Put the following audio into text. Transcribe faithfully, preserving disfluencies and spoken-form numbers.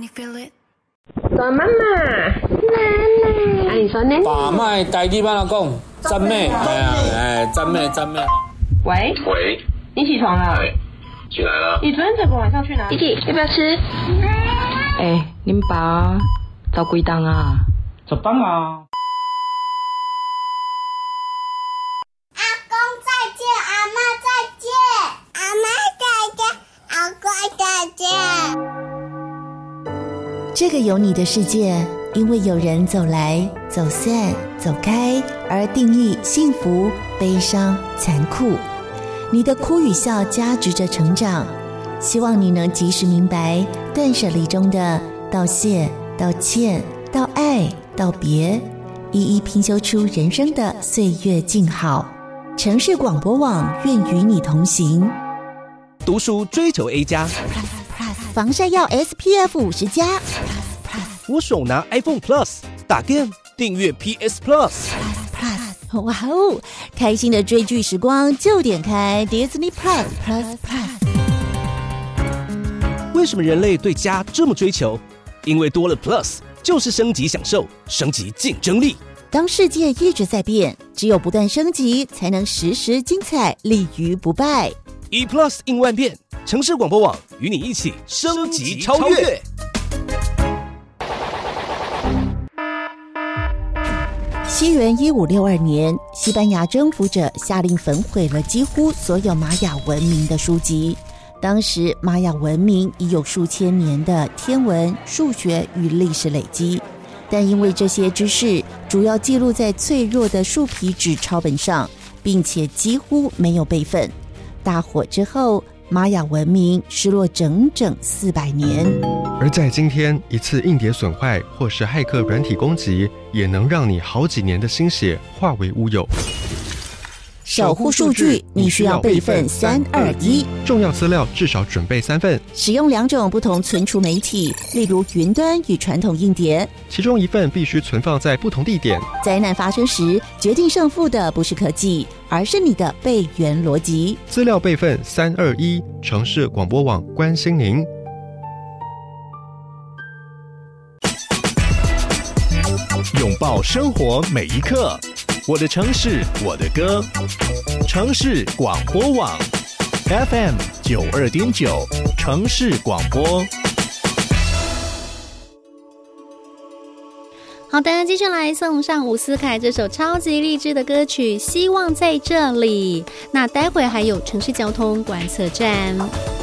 大妈妈，妈妈，哎，你说呢？ 把脉台语帮他讲，赞美，哎呀，哎，赞美赞美。 喂喂， 你起床了？ 哎，起来了。 你昨天整个晚上去哪里？弟弟，要不要吃？ 哎，恁爸走几档啊？ 十档啊。 阿公再见，阿嬷再见，阿嬷再见，阿公再见。 这个有你的世界，因为有人走来走散走开而定义幸福、悲伤、残酷。你的哭与笑加值着成长，希望你能及时明白断舍离中的道谢、道歉、道爱、道别，一一拼修出人生的岁月静好。城市广播网愿与你同行。 读书追求 A 加， 防晒要 S P F 五十加。 我手拿 iPhone Plus， 打 game 订阅 P S Plus。 哇哦！开心的追剧时光就点开 Disney Plus Plus Plus。 为什么人类对家这么追求？因为多了 Plus， 就是升级享受，升级竞争力。 当世界一直在变，只有不断升级，才能时时精彩，立于不败。 一 Plus 应万变，城市广播网与你一起升级超越。 西元一五六二年，西班牙征服者下令焚毁了几乎所有玛雅文明的书籍。当时玛雅文明已有数千年的天文、数学与历史累积，但因为这些知识主要记录在脆弱的树皮纸抄本上，并且几乎没有备份。大火之后，玛雅文明失落整整四百年。 而在今天，一次硬碟损坏或是骇客软体攻击，也能让你好几年的心血化为乌有。 守护数据，你需要备份三二一， 重要资料至少准备三份。 使用两种不同存储媒体，例如云端与传统硬碟， 其中一份必须存放在不同地点。 灾难发生时，决定胜负的不是科技，而是你的备援逻辑。 资料备份三二一，城市广播网关心您。 拥抱生活每一刻，我的城市，我的歌。城市广播网 F M 九二点九，城市广播。 好的，接下来送上伍思凯这首超级励志的歌曲《希望在这里》。那待会还有城市交通观测站。